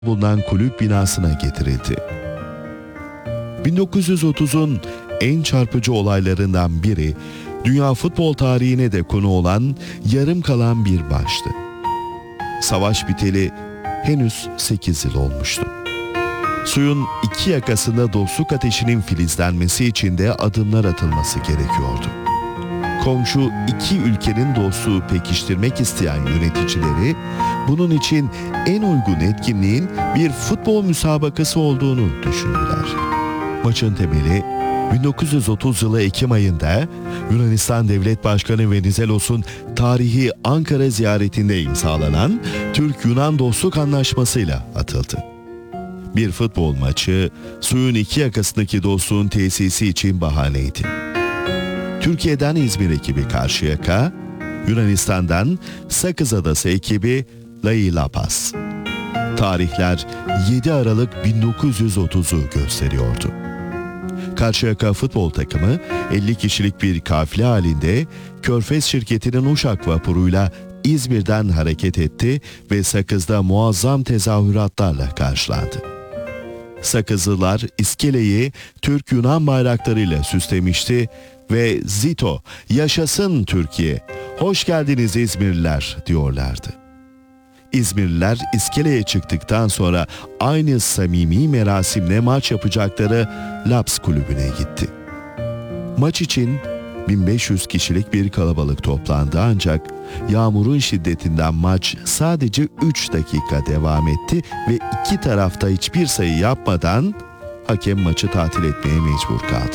bulunan kulüp binasına getirildi. 1930'un en çarpıcı olaylarından biri, dünya futbol tarihine de konu olan yarım kalan bir maçtı. Savaş biteli henüz 8 yıl olmuştu. Suyun iki yakasında dostluk ateşinin filizlenmesi için de adımlar atılması gerekiyordu. Komşu iki ülkenin dostluğu pekiştirmek isteyen yöneticileri, bunun için en uygun etkinliğin bir futbol müsabakası olduğunu düşündüler. Maçın temeli 1930 yılı Ekim ayında Yunanistan Devlet Başkanı Venizelos'un tarihi Ankara ziyaretinde imzalanan Türk-Yunan Dostluk Anlaşması'yla atıldı. Bir futbol maçı suyun iki yakasındaki dostluğun tesisi için bahaneydi. Türkiye'den İzmir ekibi Karşıyaka, Yunanistan'dan Sakız Adası ekibi Lailapas. Tarihler 7 Aralık 1930'u gösteriyordu. Karşıyaka futbol takımı 50 kişilik bir kafile halinde Körfez şirketinin Uşak vapuruyla İzmir'den hareket etti ve Sakız'da muazzam tezahüratlarla karşılandı. Sakızlılar iskeleyi Türk-Yunan bayraklarıyla süslemişti ve "Zito, yaşasın Türkiye, hoş geldiniz İzmirliler" diyorlardı. İzmirliler iskeleye çıktıktan sonra aynı samimi merasimle maç yapacakları Laps kulübüne gitti. Maç için 1500 kişilik bir kalabalık toplandı, ancak yağmurun şiddetinden maç sadece 3 dakika devam etti ve iki tarafta hiçbir sayı yapmadan hakem maçı tatil etmeye mecbur kaldı.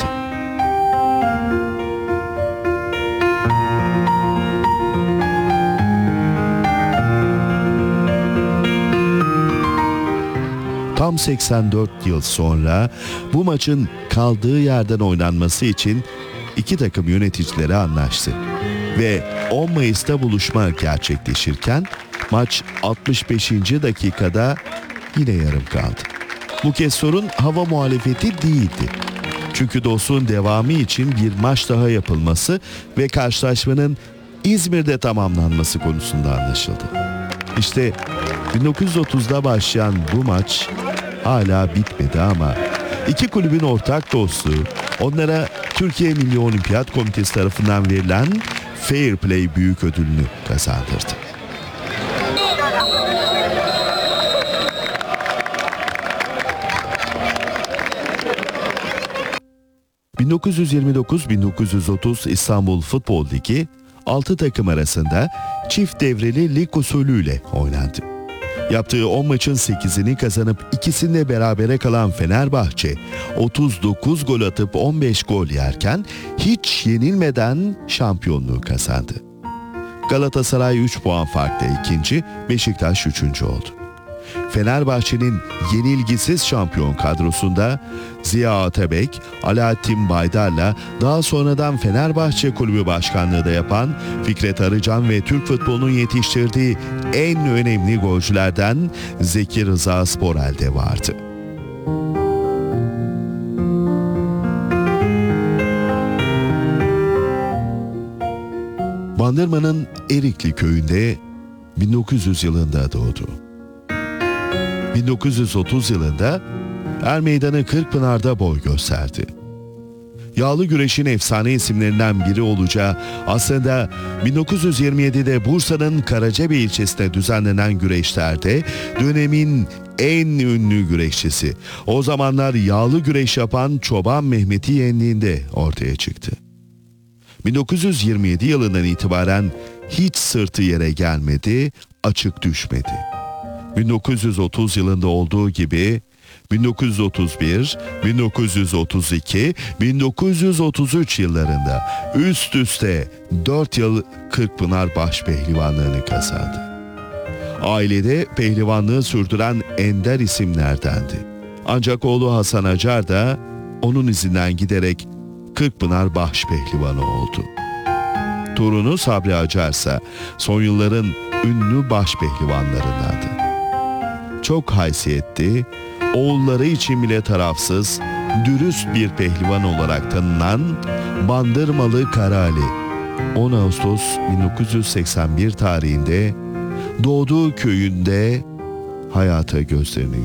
Tam 84 yıl sonra bu maçın kaldığı yerden oynanması için iki takım yöneticileri anlaştı ve 10 Mayıs'ta buluşma gerçekleşirken maç 65. dakikada yine yarım kaldı. Bu kez sorun hava muhalefeti değildi. Çünkü dostluğun devamı için bir maç daha yapılması ve karşılaşmanın İzmir'de tamamlanması konusunda anlaşıldı. İşte 1930'da başlayan bu maç hala bitmedi ama iki kulübün ortak dostluğu onlara Türkiye Milli Olimpiyat Komitesi tarafından verilen Fair Play büyük ödülünü kazandırdı. ...1929-1930 İstanbul Futbol Ligi 6 takım arasında çift devreli lig usulüyle oynandı. Yaptığı 10 maçın 8'ini kazanıp ikisinde berabere kalan Fenerbahçe 39 gol atıp 15 gol yerken hiç yenilmeden şampiyonluğu kazandı. Galatasaray 3 puan farkla ikinci, Beşiktaş 3. oldu. Fenerbahçe'nin yenilgisiz şampiyon kadrosunda Ziya Atabek, Alaaddin Baydar'la daha sonradan Fenerbahçe Kulübü Başkanlığı da yapan Fikret Arıcan ve Türk futbolunun yetiştirdiği en önemli golcülerden Zeki Rıza Sporel de vardı. Bandırma'nın Erikli köyünde 1900 yılında doğdu. 1930 yılında Er Meydanı Kırkpınar'da boy gösterdi. Yağlı güreşin efsane isimlerinden biri olacağı aslında 1927'de Bursa'nın Karacabey ilçesinde düzenlenen güreşlerde dönemin en ünlü güreşçisi, o zamanlar yağlı güreş yapan Çoban Mehmet'i yendiğinde ortaya çıktı. 1927 yılından itibaren hiç sırtı yere gelmedi, açık düşmedi. 1930 yılında olduğu gibi 1931, 1932, 1933 yıllarında üst üste 4 yıl Kırkpınar başpehlivanlığını kazandı. Ailede pehlivanlığı sürdüren ender isimlerdendi. Ancak oğlu Hasan Acar da onun izinden giderek Kırkpınar başpehlivanı oldu. Torunu Sabri Acar ise son yılların ünlü başpehlivanlarındandı. Çok haysiyetli, oğulları için bile tarafsız, dürüst bir pehlivan olarak tanınan Bandırmalı Karali, 10 Ağustos 1981 tarihinde doğduğu köyünde hayata gözlerini